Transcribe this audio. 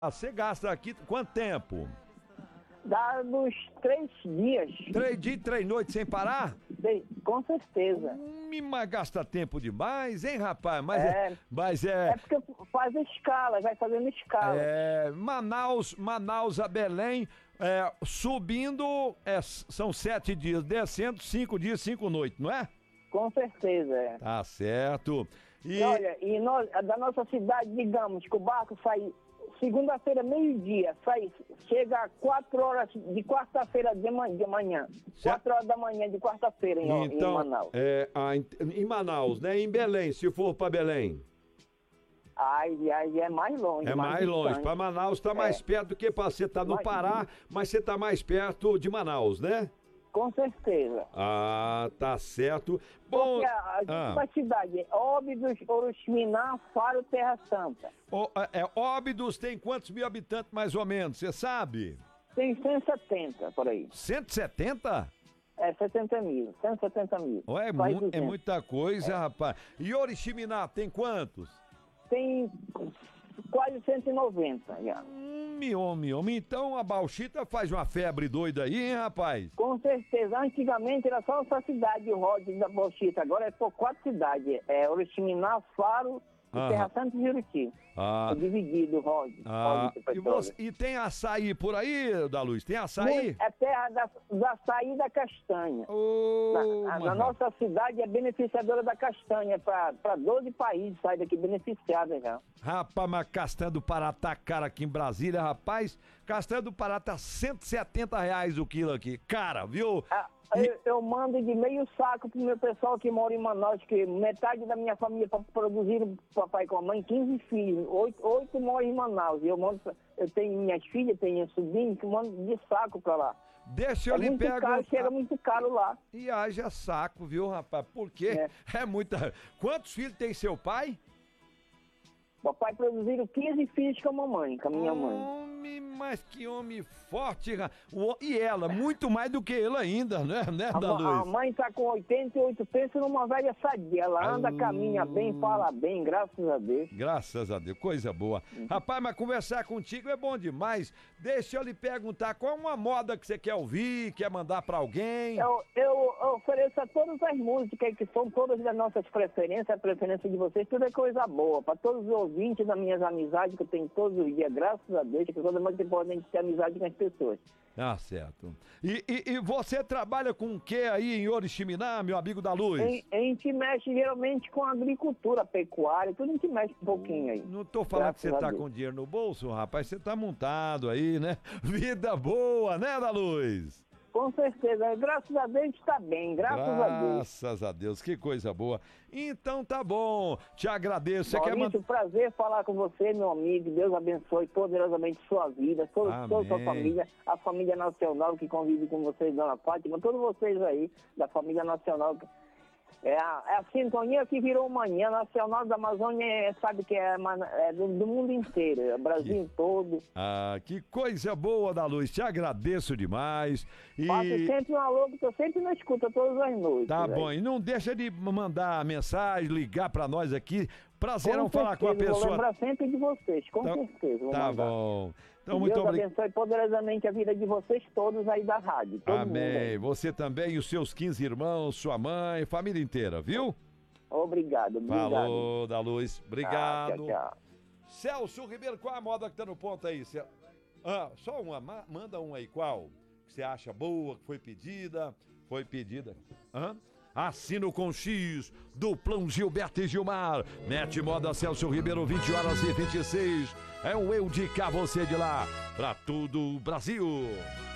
Você gasta aqui quanto tempo? Dá uns 3 dias. 3 dias e 3 noites sem parar? Com certeza. Mas gasta tempo demais, hein, rapaz? É porque faz escala, vai fazendo escala. Manaus a Belém, subindo, são 7 dias, descendo 5 dias, 5 noites, não é? Com certeza, é. Tá certo. E olha, da nossa cidade, digamos que o barco sai segunda-feira, meio-dia, chega a 4 horas de quarta-feira de manhã. 4 horas da manhã de quarta-feira em Manaus. Em Manaus, né? Em Belém, se for para Belém. Aí é mais longe. É mais longe. Para Manaus tá mais perto do que para você tá no Pará, mas você tá mais perto de Manaus, né? Com certeza. Ah, tá certo. Bom, porque a cidade é Óbidos, Oriximiná, Faro, Terra Santa. Óbidos tem quantos mil habitantes mais ou menos, você sabe? Tem 170 por aí. 170? 70 mil, 170 mil. É muita coisa, rapaz. E Oriximiná tem quantos? Tem quase 190 já. Homem. Então a Bauxita faz uma febre doida aí, hein, rapaz? Com certeza. Antigamente era só essa cidade, o Rhodes da Bauxita. Agora é por 4 cidades. Oriximiná, Faro, Terra Santa e Juruti. É dividido o Rhodes. E tem açaí por aí, da Luz? Tem açaí? É terra da açaí da castanha. Na nossa cidade é beneficiadora da castanha. Para 12 países sai daqui beneficiada já. Rapaz, mas castanha do Pará tá cara aqui em Brasília, rapaz. Castanha do Pará tá R$170 o quilo aqui. Cara, viu? Eu mando de meio saco pro meu pessoal que mora em Manaus, que metade da minha família para produzir o papai com a mãe, 15 filhos, 8 moram em Manaus. Eu tenho minhas filhas, tenho sobrinho que mando de saco pra lá. Deixa eu lhe perguntar. Chega muito caro lá. E haja saco, viu, rapaz? Porque é muita... Quantos filhos tem seu pai? Papai produziram 15 filhos com a mamãe, com a minha mãe. Mas que homem forte, e ela, muito mais do que ele ainda, né, da Luz? A mãe tá com 88, pensa numa velha sadia, ela anda, caminha bem, fala bem, graças a Deus. Graças a Deus, coisa boa. Rapaz, mas conversar contigo é bom demais. Deixa eu lhe perguntar, qual é uma moda que você quer ouvir, quer mandar pra alguém? Eu ofereço a todas as músicas, que são todas das nossas preferências, a preferência de vocês, tudo é coisa boa, pra todos os ouvintes das minhas amizades, que eu tenho todos os dias, graças a Deus, que toda mais importante ter amizade com as pessoas. Ah, certo. E você trabalha com o que aí em Oriximiná, meu amigo da Luz? A gente mexe geralmente com agricultura, pecuária, tudo a gente mexe um pouquinho aí. Não tô falando que você tá com dinheiro no bolso, rapaz, você tá montado aí, né? Vida boa, né, da Luz? Com certeza, graças a Deus está bem, graças a Deus. Graças a Deus, que coisa boa. Então tá bom, te agradeço. Maurício, prazer falar com você, meu amigo, Deus abençoe poderosamente sua vida, toda a sua família, a família nacional que convive com vocês, Dona Fátima, todos vocês aí, da família nacional. É a sintonia que virou manhã nacional da Amazônia, sabe que é do mundo inteiro, é o Brasil todo. Ah, que coisa boa, da Luz, te agradeço demais. Faço sempre um alô, porque eu sempre não escuto todas as noites. Tá bom, e não deixa de mandar mensagem, ligar pra nós aqui. Prazerão falar com a pessoa. Vou lembrar sempre de vocês, com certeza. Tá bom. Então, muito Deus obrigado. abençoe poderosamente a vida de vocês todos aí da rádio. Amém. Você também e os seus 15 irmãos, sua mãe, família inteira, viu? Obrigado. Falou, da Luz. Obrigado. Tchau. Celso Ribeiro, qual a moda que tá no ponto aí? Só uma. Manda um aí. Qual? Que você acha boa, que foi pedida? Foi pedida. Assino com X, duplão Gilberto e Gilmar. Mete moda Celso Ribeiro, 20h26. É o eu de cá, você de lá. Pra todo o Brasil.